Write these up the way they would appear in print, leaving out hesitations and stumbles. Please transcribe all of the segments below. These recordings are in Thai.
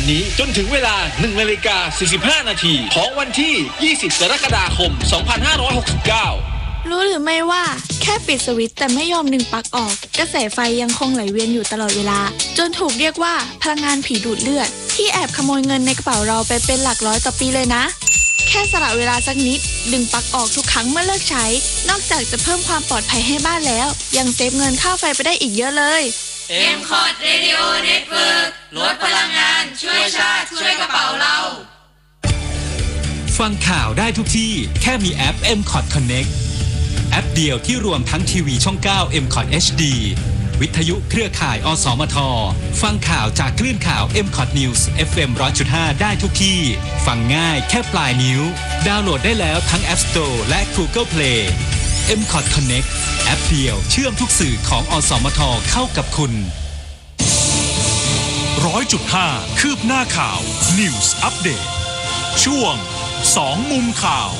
วันนี้จนถึงเวลา 1:45 นาทีของวันที่ 20 กรกฎาคม 2569 รู้หรือไม่ว่าแค่ปิดสวิตช์แต่ไม่ยอมดึงปลั๊กออกกระแสไฟยังคงไหลเวียนอยู่ตลอดเวลาจนถูกเรียกว่าพลังงานผีดูดเลือดที่แอบขโมยเงินในกระเป๋าเราไปเป็นหลักร้อยต่อปีเลยนะแค่สละเวลาสักนิดดึงปลั๊กออกทุกครั้งเมื่อเลิกใช้นอกจากจะเพิ่มความปลอดภัยให้บ้านแล้วยังเซฟเงินค่าไฟไปได้อีกเยอะเลย M-Cot Radio Network ลดพลังงานช่วยชาติช่วยกระเป๋าเราฟังข่าวได้ทุกที่แค่มีแอป M-Cot Connect แอปเดียวที่รวมทั้งทีวีช่อง 9 M-Cot HD วิทยุเครือข่ายอสมทฟังข่าวจากคลื่นข่าว M-Cot News FM 100.5 ได้ทุกที่ฟังง่ายแค่ปลายนิ้วดาวน์โหลดได้แล้วทั้ง App Store และ Google Play M-Cot Connect แอปเดียวเชื่อมทุกสื่อของอสมทเข้ากับคุณ 100.5 คืบหน้าข่าว News Update ช่วง2มุมข่าว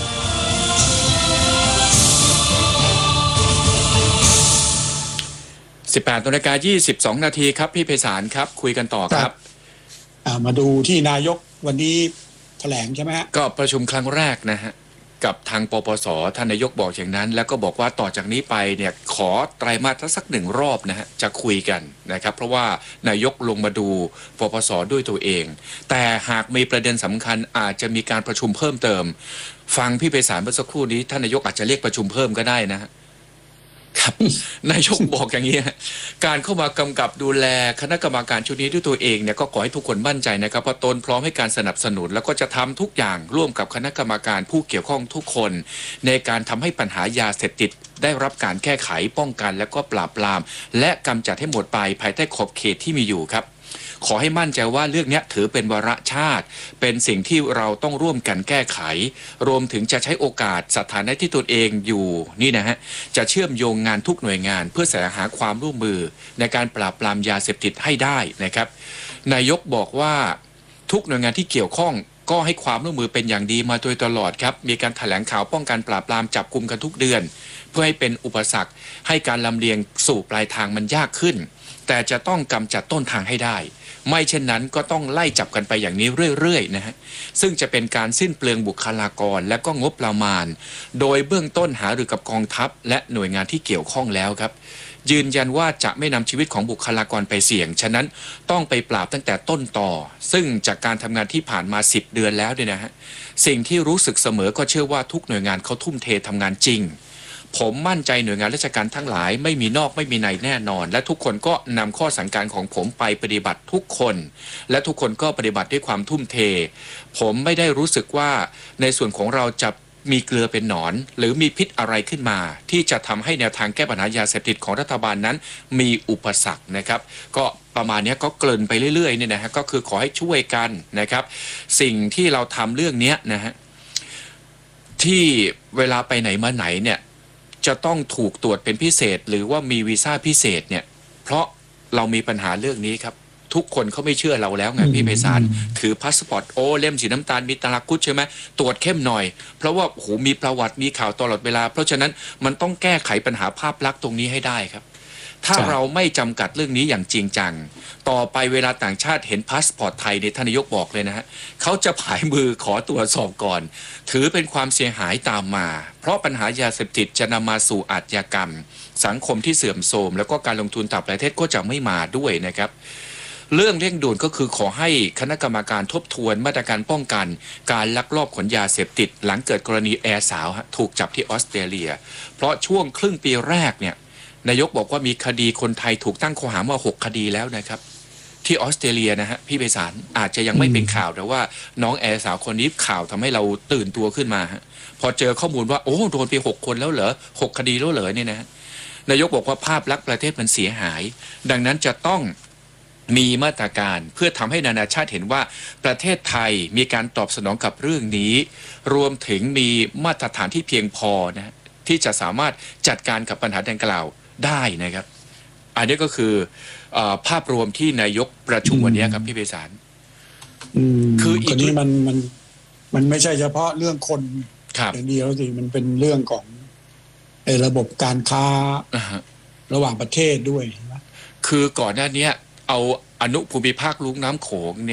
18:22 นาทีครับพี่ไพศาลครับคุยกันต่อครับมาดูที่นายกวันนี้แถลงใช่ไหมฮะก็ประชุมครั้งแรกนะฮะกับทางปปสท่านนายกบอกอย่างนั้นแล้วก็บอกว่าต่อจากนี้ไปเนี่ยขอไตรมาสสัก1รอบนะฮะจะคุยกันนะครับเพราะว่านายกลงมาดูปปสด้วยตัวเองแต่หากมีประเด็นสำคัญอาจจะมีการประชุมเพิ่มเติมฟังพี่ไพศาลเมื่อสักครู่นี้ท่านนายกอาจจะเรียกประชุมเพิ่มก็ได้นะฮะครับนายกบอกอย่างนี้การเข้ามากำกับดูแลคณะกรรมการชุดนี้ด้วยตัวเองเนี่ยก็ขอให้ทุกคนมั่นใจนะครับว่าตนพร้อมให้การสนับสนุนแล้วก็จะทำทุกอย่างร่วมกับคณะกรรมการผู้เกี่ยวข้องทุกคนในการทำให้ปัญหายาเสพติดได้รับการแก้ไขป้องกันและก็ปราบปรามและกำจัดให้หมดไปภายใต้ขอบเขตที่มีอยู่ครับขอให้มั่นใจว่าเรื่องนี้ถือเป็นวาระชาติเป็นสิ่งที่เราต้องร่วมกันแก้ไขรวมถึงจะใช้โอกาสสถานะที่ตนเองอยู่นี่นะฮะจะเชื่อมโยงงานทุกหน่วยงานเพื่อแสวงหาความร่วมมือในการปราบปรามยาเสพติดให้ได้นะครับนายกบอกว่าทุกหน่วยงานที่เกี่ยวข้องก็ให้ความร่วมมือเป็นอย่างดีมาโดยตลอดครับมีการแถลงข่าวป้องกันปราบปรามจับกุมกันทุกเดือนเพื่อให้เป็นอุปสรรคให้การลำเลียงสู่ปลายทางมันยากขึ้นแต่จะต้องกำจัดต้นทางให้ได้ไม่เช่นนั้นก็ต้องไล่จับกันไปอย่างนี้เรื่อยๆนะฮะซึ่งจะเป็นการสิ้นเปลืองบุคลากรและก็งบประมาณโดยเบื้องต้นหารือกับกองทัพและหน่วยงานที่เกี่ยวข้องแล้วครับยืนยันว่าจะไม่นำชีวิตของบุคลากรไปเสี่ยงฉะนั้นต้องไปปราบตั้งแต่ต้นต่อซึ่งจากการทำงานที่ผ่านมา10 เดือนแล้วเนี่ยนะฮะสิ่งที่รู้สึกเสมอก็เชื่อว่าทุกหน่วยงานเขาทุ่มเททำงานจริงผมมั่นใจหน่วยงานราชการทั้งหลายไม่มีนอกไม่มีในแน่นอนและทุกคนก็นำข้อสั่งการของผมไปปฏิบัติทุกคนและทุกคนก็ปฏิบัติด้วยความทุ่มเทผมไม่ได้รู้สึกว่าในส่วนของเราจะมีเกลือเป็นหนอนหรือมีพิษอะไรขึ้นมาที่จะทำให้แนวทางแก้ปัญหายาเสพติดของรัฐบาลนั้นมีอุปสรรคนะครับก็ประมาณนี้ก็เกริ่นไปเรื่อยๆเนี่ยนะฮะก็คือขอให้ช่วยกันนะครับสิ่งที่เราทำเรื่องนี้นะฮะที่เวลาไปไหนมาไหนเนี่ยจะต้องถูกตรวจเป็นพิเศษหรือว่ามีวีซ่าพิเศษเนี่ยเพราะเรามีปัญหาเรื่องนี้ครับทุกคนเขาไม่เชื่อเราแล้วไงพี่ไพศาลถือพาสปอร์ตเล่มสีน้ำตาลมีตราคุดใช่ไหมตรวจเข้มหน่อยเพราะว่าโอ้โหมีประวัติมีข่าวตลอดเวลาเพราะฉะนั้นมันต้องแก้ไขปัญหาภาพลักษณ์ตรงนี้ให้ได้ครับถ้าเราไม่จำกัดเรื่องนี้อย่างจริงจังต่อไปเวลาต่างชาติเห็นพาสปอร์ตไทยในท่านนายกบอกเลยนะฮะเขาจะผายมือขอตรวจสอบก่อนถือเป็นความเสียหายตามมาเพราะปัญหายาเสพติดจะนำมาสู่อาชญากรรมสังคมที่เสื่อมโทรมแล้วก็การลงทุนต่างประเทศก็จะไม่มาด้วยนะครับเรื่องเร่งด่วนก็คือขอให้คณะกรรมการทบทวนมาตรการป้องกันการลักลอบขนยาเสพติดหลังเกิดกรณีแอร์สาวถูกจับที่ออสเตรเลียเพราะช่วงครึ่งปีแรกเนี่ยนายกบอกว่ามีคดีคนไทยถูกตั้งข้อหามา6 คดีแล้วนะครับที่ออสเตรเลียนะฮะพี่ไพศาลอาจจะยังไม่เป็นข่าวแต่ว่าน้องแอร์สาวคนนี้ข่าวทำให้เราตื่นตัวขึ้นมาฮะพอเจอข้อมูลว่าโอ้โดนไป6 คนแล้วเหรอ6 คดีแล้วเหรอเนี่ยนะฮะนายกบอกว่าภาพลักษณ์ประเทศมันเสียหายดังนั้นจะต้องมีมาตรการเพื่อทำให้นานาชาติเห็นว่าประเทศไทยมีการตอบสนองกับเรื่องนี้รวมถึงมีมาตรฐานที่เพียงพอนะที่จะสามารถจัดการกับปัญหาดังกล่าวได้นะครับอันนี้ก็คือภาพรวมที่นายกประชุมวันนี้ครับพี่ไพศาลคืออีกนี้มันไม่ใช่เฉพาะเรื่องคนอย่างเดียวสิมันเป็นเรื่องของระบบการค้าระหว่างประเทศด้วยคือก่อนหน้านี้เอาอนุภูมิภาคลุ่มน้ำโขงเนี่ย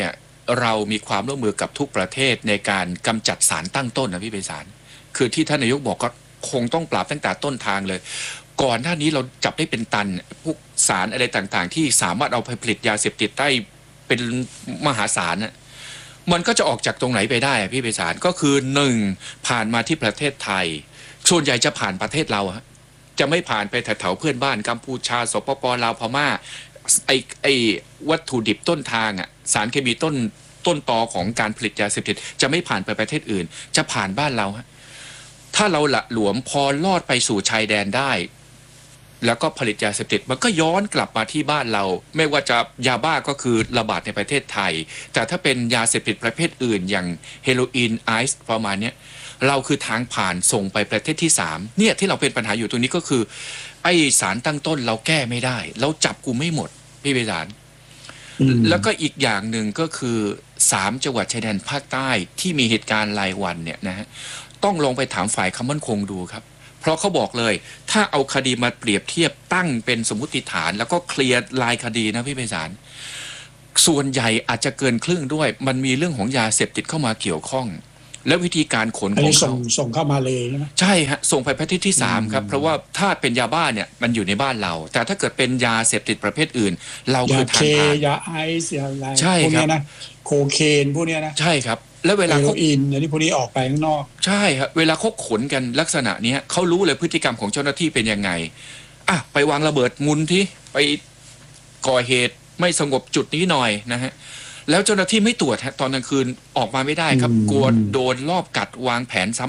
เรามีความร่วมมือกับทุกประเทศในการกำจัดสารตั้งต้นนะพี่ไพศาลคือที่ท่านนายกบอกก็คงต้องปราบตั้งแต่ต้นทางเลยก่อนหน้านี้เราจับได้เป็นตันพวกสารอะไรต่างๆที่สามารถเอาไปผลิตยาเสพติดได้เป็นมหาศาลน่ะมันก็จะออกจากตรงไหนไปได้พี่ไพศาลก็คือ1ผ่านมาที่ประเทศไทยส่วนใหญ่จะผ่านประเทศเราจะไม่ผ่านไปแถวๆเพื่อนบ้านกัมพูชาสปป.ลาวพม่าไอวัตถุดิบต้นทางสารเคมีต้นตอของการผลิตยาเสพติดจะไม่ผ่านไปประเทศอื่นจะผ่านบ้านเราถ้าเราละหลวมพอลอดไปสู่ชายแดนได้แล้วก็ผลิตยาเสพติดมันก็ย้อนกลับมาที่บ้านเราไม่ว่าจะยาบ้าก็คือระบาดในประเทศไทยแต่ถ้าเป็นยาเสพติดประเภทอื่นอย่างเฮโรอีนไอซ์ประมาณนี้เราคือทางผ่านส่งไปประเทศที่3เนี่ยที่เราเป็นปัญหาอยู่ตรงนี้ก็คือไอสารตั้งต้นเราแก้ไม่ได้เราจับกูไม่หมดพี่ไพศาลแล้วก็อีกอย่างหนึ่งก็คือ3จังหวัดชายแดนภาคใต้ที่มีเหตุการณ์รายวันเนี่ยนะฮะต้องลงไปถามฝ่ายความมั่นคงดูครับเพราะเขาบอกเลยถ้าเอาคดีมาเปรียบเทียบตั้งเป็นสมมุติฐานแล้วก็เคลียร์รายคดีนะพี่ไพศาลส่วนใหญ่อาจจะเกินครึ่งด้วยมันมีเรื่องของยาเสพติดเข้ามาเกี่ยวข้องและวิธีการขนของเขาส่งเข้ามาเลยใช่ไหมใช่ฮะส่งไปประเทศที่3ครับเพราะว่าถ้าเป็นยาบ้าเนี่ยมันอยู่ในบ้านเราแต่ถ้าเกิดเป็นยาเสพติดประเภทอื่นเราคือทางผ่านยาไอซ์ยาอะไรใช่ครับนะโคเคนพวกนี้นะใช่ครับแล้วเวลาเฮโรอีนอันนี้พวกนี้ออกไปข้างนอกใช่ครับเวลาเขาขนกันลักษณะนี้เขารู้เลยพฤติกรรมของเจ้าหน้าที่เป็นยังไงไปวางระเบิดมุนที่ไปก่อเหตุไม่สงบจุดนี้หน่อยนะฮะแล้วเจ้าหน้าที่ไม่ตรวจตอนกลางคืนออกมาไม่ได้ครับกลัวโดนลอบกัดวางแผนซ้ำ